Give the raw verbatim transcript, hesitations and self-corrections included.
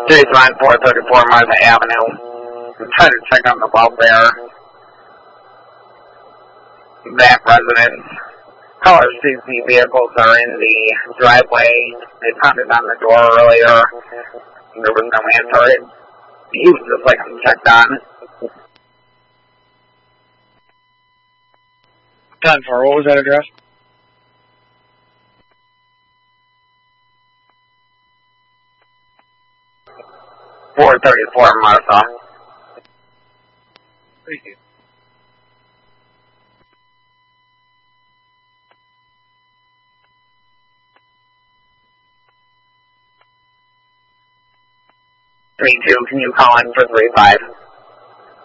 Jason line four thirty-four Martha Avenue. I'm trying to check on the welfare. That residence. Color C C vehicles are in the driveway. They pounded on the door earlier. There was no answer. He was just like checked on. ten four, what was that address? four thirty-four Martha. Thank you. three two, can you call in for three five?